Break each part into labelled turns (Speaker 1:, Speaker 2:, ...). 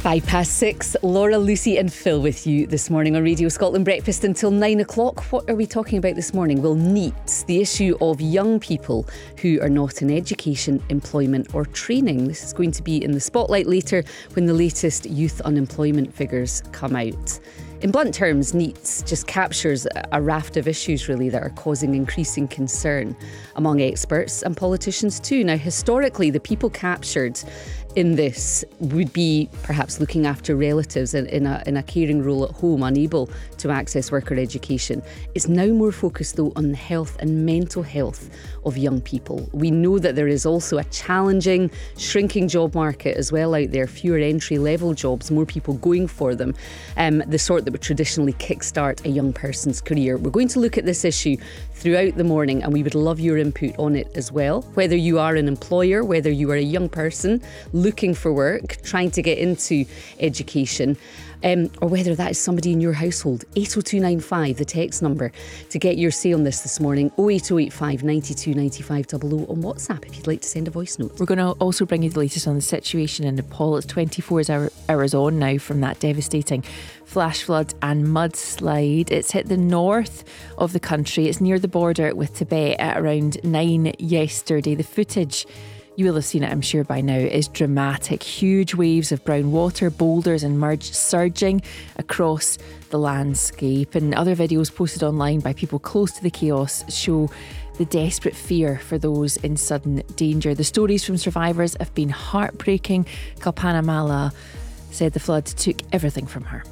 Speaker 1: 6:05, Laura, Lucy and Phil with you this morning on Radio Scotland Breakfast until 9 o'clock. What are we talking about this morning? Well, NEET, the issue of young people who are not in education, employment or training. This is going to be in the spotlight later when the latest youth unemployment figures come out. In blunt terms, NEET just captures a raft of issues really that are causing increasing concern among experts and politicians too. Now, historically, the people captured in this would be perhaps looking after relatives in a caring role at home, unable to access work or education. It's now more focused though on the health and mental health of young people. We know that there is also a challenging, shrinking job market as well out there, fewer entry-level jobs, more people going for them, the sort that would traditionally kickstart a young person's career. We're going to look at this issue throughout the morning and we would love your input on it as well. Whether you are an employer, whether you are a young person looking for work, trying to get into education, or whether that is somebody in your household. 80295, the text number to get your say on this morning. 08085 92 95 00 on WhatsApp if you'd like to send a voice note.
Speaker 2: We're going to also bring you the latest on the situation in Nepal. It's 24 hours on now from that devastating flash flood and mudslide. It's hit the north of the country. It's near the border with Tibet at around 9 yesterday. The footage, you will have seen it, I'm sure, by now, is dramatic. Huge waves of brown water, boulders and mud surging across the landscape. And other videos posted online by people close to the chaos show the desperate fear for those in sudden danger. The stories from survivors have been heartbreaking. Kalpana Mala said the flood took everything from her.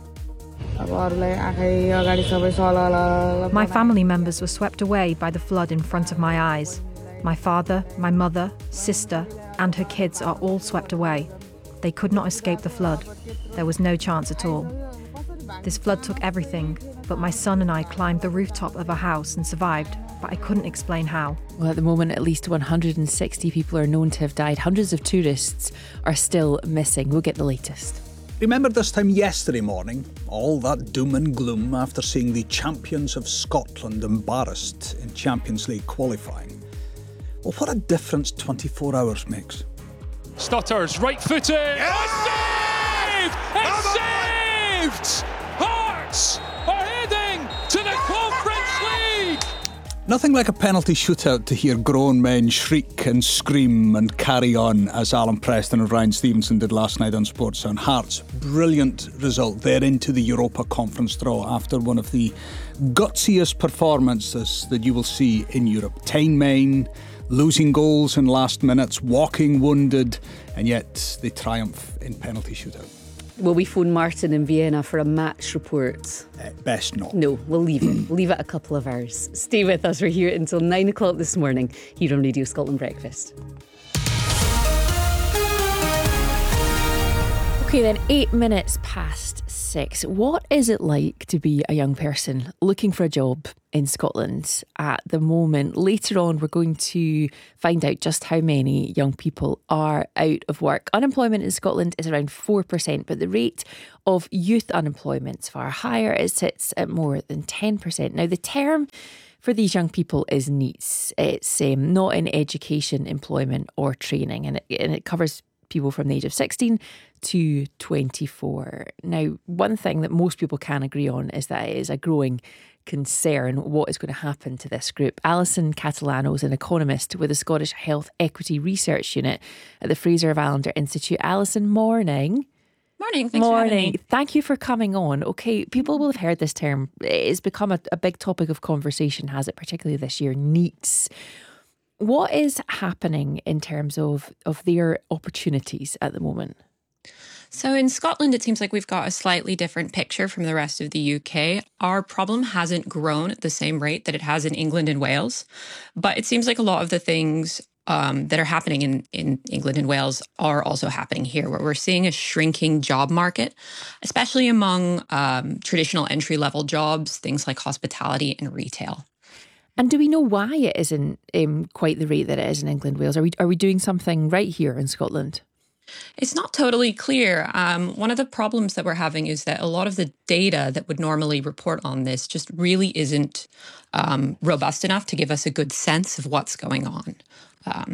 Speaker 3: My family members were swept away by the flood in front of my eyes. My father, my mother, sister, and her kids are all swept away. They could not escape the flood. There was no chance at all. This flood took everything, but my son and I climbed the rooftop of a house and survived, but I couldn't explain how.
Speaker 2: Well, at the moment, at least 160 people are known to have died. Hundreds of tourists are still missing. We'll get the latest.
Speaker 4: Remember this time yesterday morning? All that doom and gloom after seeing the champions of Scotland embarrassed in Champions League qualifying. Well, what a difference 24 hours makes.
Speaker 5: Stutters, right footed. Yes! It's saved! It's saved! Hearts are heading to the Conference League!
Speaker 4: Nothing like a penalty shootout to hear grown men shriek and scream and carry on as Alan Preston and Ryan Stevenson did last night on Sportsound. Hearts, brilliant result. They're into the Europa Conference draw after one of the gutsiest performances that you will see in Europe. 10 men losing goals in last minutes, walking wounded, and yet they triumph in penalty shootout.
Speaker 1: Will we phone Martin in Vienna for a match report?
Speaker 4: Best not.
Speaker 1: No, we'll leave it. We'll leave it a couple of hours. Stay with us. We're here until 9 o'clock this morning here on Radio Scotland Breakfast.
Speaker 2: Okay then, 8 minutes past 6. What is it like to be a young person looking for a job in Scotland at the moment? Later on, we're going to find out just how many young people are out of work. Unemployment in Scotland is around 4%, but the rate of youth unemployment is far higher. It sits at more than 10%. Now, the term for these young people is NEETs. It's not in education, employment or training, and it covers people from the age of 16 to 24. Now, one thing that most people can agree on is that it is a growing concern what is going to happen to this group. Alison Catalano is an economist with the Scottish Health Equity Research Unit at the Fraser Valander Institute. Alison, morning.
Speaker 6: Morning, thanks for having me.
Speaker 2: Thank you for coming on. Okay, people will have heard this term. It's become a big topic of conversation, has it, particularly this year, NEETs. What is happening in terms of their opportunities at the moment?
Speaker 6: So in Scotland, it seems like we've got a slightly different picture from the rest of the UK. Our problem hasn't grown at the same rate that it has in England and Wales. But it seems like a lot of the things that are happening in England and Wales are also happening here, where we're seeing a shrinking job market, especially among traditional entry-level jobs, things like hospitality and retail.
Speaker 2: And do we know why it isn't quite the rate that it is in England, Wales? Are we doing something right here in Scotland?
Speaker 6: It's not totally clear. One of the problems that we're having is that a lot of the data that would normally report on this just really isn't robust enough to give us a good sense of what's going on.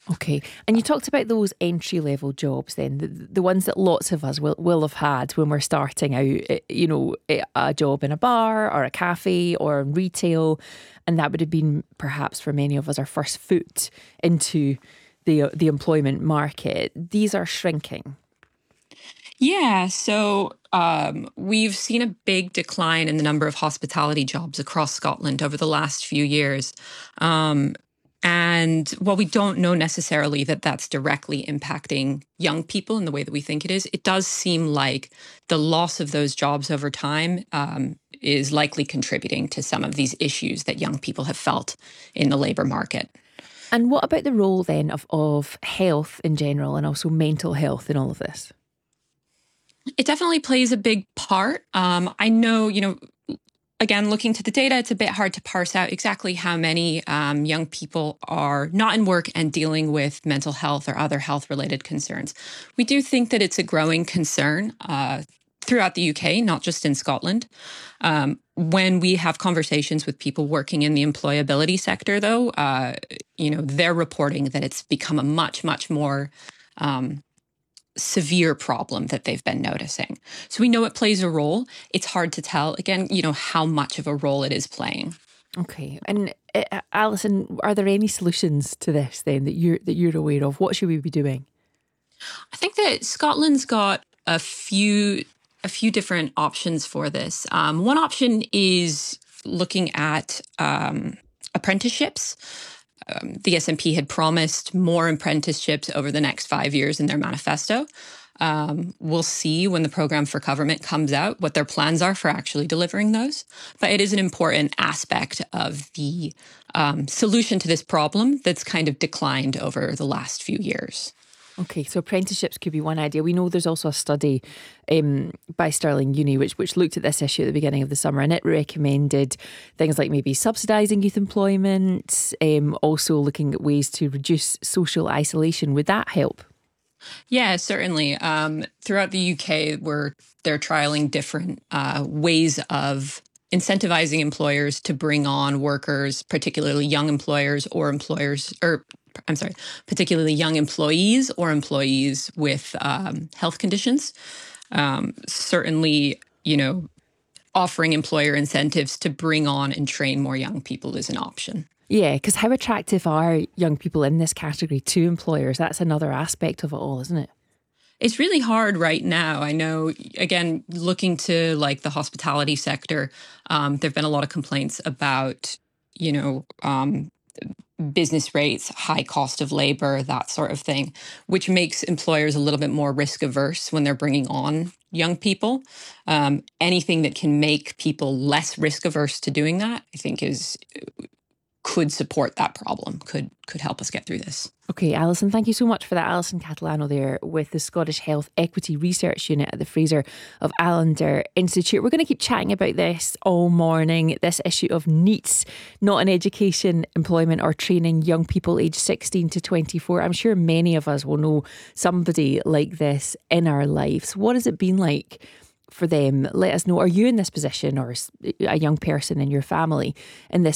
Speaker 2: Okay. And you talked about those entry-level jobs then, the ones that lots of us will have had when we're starting out, a job in a bar or a cafe or in retail. And that would have been perhaps for many of us our first foot into the employment market. These are shrinking.
Speaker 6: Yeah, so we've seen a big decline in the number of hospitality jobs across Scotland over the last few years. And while we don't know necessarily that that's directly impacting young people in the way that we think it is, it does seem like the loss of those jobs over time is likely contributing to some of these issues that young people have felt in the labour market.
Speaker 2: And what about the role then of health in general and also mental health in all of this?
Speaker 6: It definitely plays a big part. I know, again, looking to the data, it's a bit hard to parse out exactly how many young people are not in work and dealing with mental health or other health-related concerns. We do think that it's a growing concern throughout the UK, not just in Scotland. When we have conversations with people working in the employability sector, though, they're reporting that it's become a much, much more severe problem that they've been noticing. So we know it plays a role. It's hard to tell, again, how much of a role it is playing.
Speaker 2: Okay. And Alison, are there any solutions to this then that you're aware of? What should we be doing?
Speaker 6: I think that Scotland's got a few different options for this. One option is looking at apprenticeships. The SNP had promised more apprenticeships over the next 5 years in their manifesto. We'll see when the programme for government comes out what their plans are for actually delivering those. But it is an important aspect of the solution to this problem that's kind of declined over the last few years.
Speaker 2: Okay, so apprenticeships could be one idea. We know there's also a study by Stirling Uni which looked at this issue at the beginning of the summer, and it recommended things like maybe subsidising youth employment, also looking at ways to reduce social isolation. Would that help?
Speaker 6: Yeah, certainly. Throughout the UK, they're trialling different ways of incentivizing employers to bring on workers, particularly young employers particularly young employees or employees with health conditions. Certainly, offering employer incentives to bring on and train more young people is an option.
Speaker 2: Yeah, because how attractive are young people in this category to employers? That's another aspect of it all, isn't it?
Speaker 6: It's really hard right now. I know, again, looking to like the hospitality sector, there have been a lot of complaints about, business rates, high cost of labor, that sort of thing, which makes employers a little bit more risk averse when they're bringing on young people. Anything that can make people less risk averse to doing that, I think could support that problem, could help us get through this.
Speaker 2: Okay, Alison, thank you so much for that. Alison Catalano there with the Scottish Health Equity Research Unit at the Fraser of Allender Institute. We're going to keep chatting about this all morning, this issue of NEETs, not in education, employment or training young people aged 16 to 24. I'm sure many of us will know somebody like this in our lives. What has it been like for them? Let us know. Are you in this position, or a young person in your family in this